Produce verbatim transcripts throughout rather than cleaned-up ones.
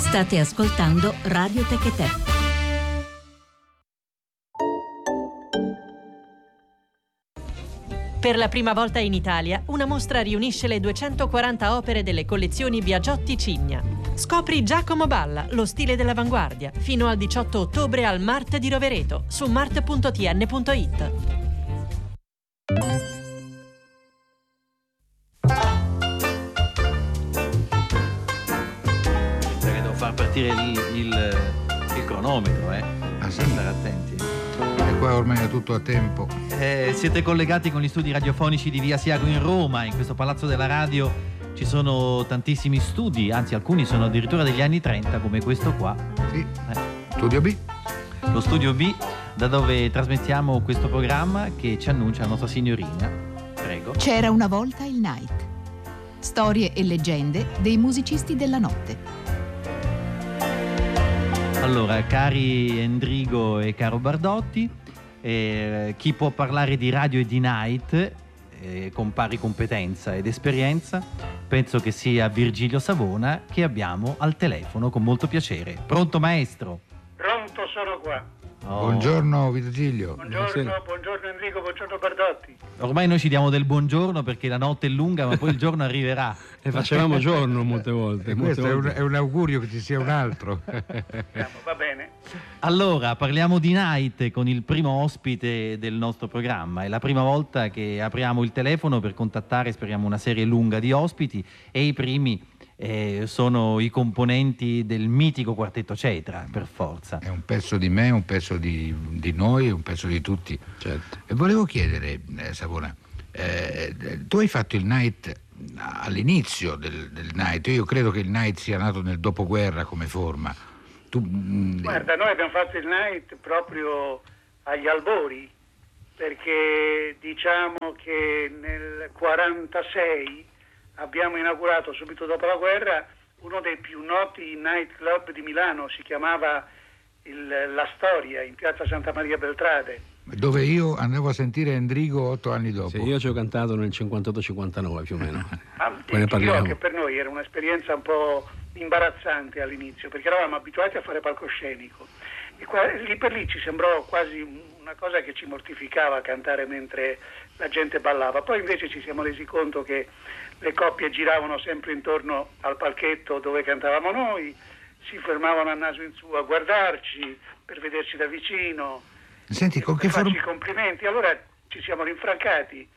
State ascoltando Radio Techetè. Per la prima volta in Italia, una mostra riunisce le duecentoquaranta opere delle collezioni Biagiotti Cigna. Scopri Giacomo Balla, lo stile dell'avanguardia, fino al diciotto ottobre al Mart di Rovereto, su mart punto t n punto i t. Perché devo far partire il, il, il cronometro, eh? Ah, sì? Stare attenti. E qua ormai è tutto a tempo. Eh, siete collegati con gli studi radiofonici di Via Siago in Roma. In questo palazzo della radio ci sono tantissimi studi, anzi alcuni sono addirittura degli anni trenta, come questo qua. Sì. Eh. Studio B. Lo Studio B, da dove trasmettiamo questo programma che ci annuncia Nostra Signorina. Prego. C'era una volta il Night. Storie e leggende dei musicisti della notte. Allora, cari Endrigo e caro Bardotti, eh, chi può parlare di radio e di night eh, con pari competenza ed esperienza, penso che sia Virgilio Savona, che abbiamo al telefono con molto piacere. Pronto, maestro? Pronto, sono qua. Oh. Buongiorno Virgilio. Buongiorno, buongiorno Enrico, buongiorno Bardotti. Ormai noi ci diamo del buongiorno perché la notte è lunga, ma poi il giorno arriverà. E facevamo giorno molte volte. E molte questo volte. È, un, è un augurio che ci sia un altro. Va bene. Allora, parliamo di night con il primo ospite del nostro programma. È la prima volta che apriamo il telefono per contattare, speriamo, una serie lunga di ospiti, e i primi eh, sono i componenti del mitico quartetto Cetra, per forza. È un pezzo di me, un pezzo di, di noi, un pezzo di tutti. Certo. E volevo chiedere, eh, Savona, eh, tu hai fatto il night all'inizio del, del night. Io credo che il night sia nato nel dopoguerra come forma. Tu, mh, Guarda, noi abbiamo fatto il night proprio agli albori, perché diciamo che nel quarantasei abbiamo inaugurato, subito dopo la guerra, uno dei più noti night club di Milano. Si chiamava il, La Storia, in piazza Santa Maria Beltrade, dove io andavo a sentire Endrigo otto anni dopo. Sì, io ci ho cantato nel cinquantotto cinquantanove più o meno. Ah, Poi ne ti dirò parliamo. che per noi era un'esperienza un po' imbarazzante all'inizio, perché eravamo abituati a fare palcoscenico e qua, lì per lì ci sembrò quasi una cosa che ci mortificava cantare mentre la gente ballava. Poi invece ci siamo resi conto che le coppie giravano sempre intorno al palchetto dove cantavamo noi, si fermavano a naso in su a guardarci per vederci da vicino, Senti, con che per farci forma? i complimenti. Allora ci siamo rinfrancati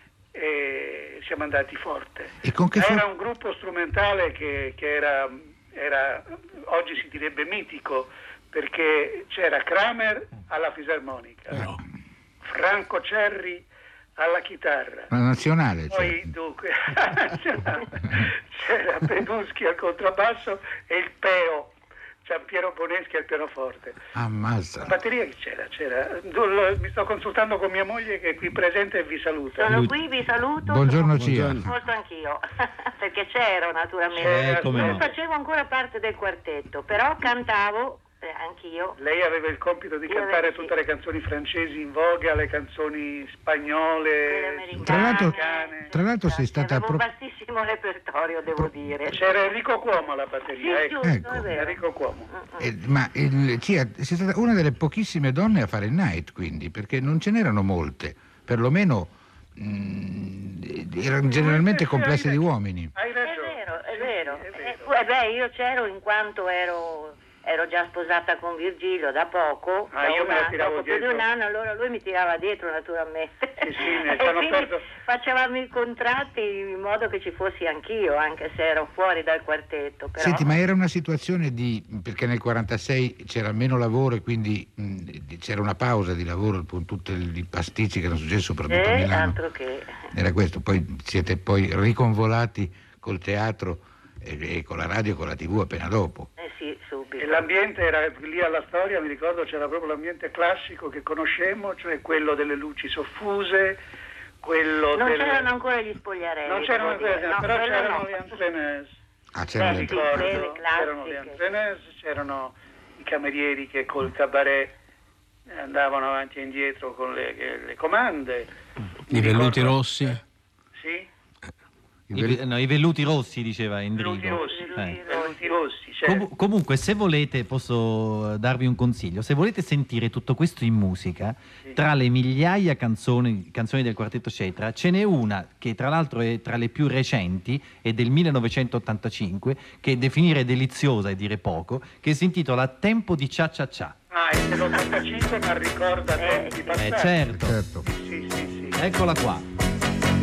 e siamo andati forte. E con che Era for- un gruppo strumentale che, che era, era oggi si direbbe mitico, perché c'era Kramer alla fisarmonica, No. Franco Cerri alla chitarra, La nazionale, poi cioè. dunque c'era, c'era Peduschi al contrabbasso e il Peo, Giampiero Boneschi al pianoforte. La Ammazza. batteria che c'era? C'era. Lo- Mi sto consultando con mia moglie che è qui presente e vi saluta. Sono qui, vi saluto. Buongiorno sono Cia. molto anch'io, perché c'ero naturalmente. C'era, Eh, come Non no. facevo ancora parte del quartetto, però cantavo eh, anch'io. Lei aveva il compito di Io cantare avevo- tutte le canzoni francesi in voga, le canzoni spagnole, Quelle americane. Tra l'altro- americane. Tra l'altro sei stata Avevo pro- un bassissimo repertorio, devo dire. C'era Enrico Cuomo alla Sì, batteria, ecco. giusto, Ecco. è vero. Enrico Cuomo. Mm-mm. Eh, ma il, Cia, sei stata una delle pochissime donne a fare il night, quindi, perché non ce n'erano molte, perlomeno mh, erano generalmente Sì, complesse hai di ragione. uomini. Hai È ragione. vero, è Sì, vero. è Eh, vero. eh, beh, io c'ero in quanto ero, ero già sposata con Virgilio da poco, Ah, da io un me la anno, tiravo dopo più di dietro. un anno, allora lui mi tirava dietro naturalmente. Sì, sì, ne E ci hanno quindi perso. facevamo i contratti in modo che ci fossi anch'io, anche se ero fuori dal quartetto. Però... Senti, ma era una situazione di, perché nel quarantasei c'era meno lavoro e quindi mh, c'era una pausa di lavoro con tutti i pasticci che erano successi soprattutto a Eh, Milano. altro che... Era questo, poi siete poi riconvolati col teatro e, e con la radio e con la tivù appena dopo. Eh sì, subito. E l'ambiente era lì alla Storia, mi ricordo c'era proprio l'ambiente classico che conoscemmo, cioè quello delle luci soffuse, quello Non del... c'erano ancora gli spogliarelli. Non c'erano devo dire. quelle, No, però quello c'erano no. le antenne. Ah, c'era Beh, le- sì. Ricordo, quelle c'erano le classiche. antenne, c'erano i camerieri che col cabaret andavano avanti e indietro con le, le comande. I Mi velluti ricordo- rossi. Sì? I, ve- no, i velluti rossi, diceva Endrigo. Velluti rossi, Eh. velluti rossi, certo. Com- comunque, se volete, posso darvi un consiglio. Se volete sentire tutto questo in musica, tra le migliaia canzoni, canzoni del quartetto Cetra, ce n'è una che tra l'altro è tra le più recenti, è del millenovecentottantacinque, che definire deliziosa è dire poco, che si intitola Tempo di Cia Cia Cia. Ah, è dell'ottantacinque, ma ricorda tempi passati. Eh certo, Certo. Sì, sì, sì. eccola qua.